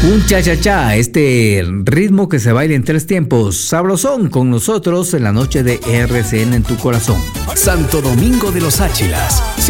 Un cha-cha-cha, este ritmo que se baila en 3 tiempos. Sabrosón con nosotros en la noche de RCN en tu corazón. Santo Domingo de los Áchilas.